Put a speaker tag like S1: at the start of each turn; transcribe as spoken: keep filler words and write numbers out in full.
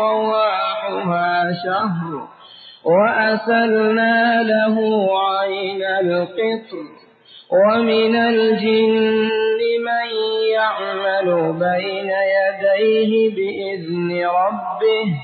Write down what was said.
S1: رواحها شهر وأسلنا له عين القطر ومن الجن من يعمل بين يديه بإذن ربه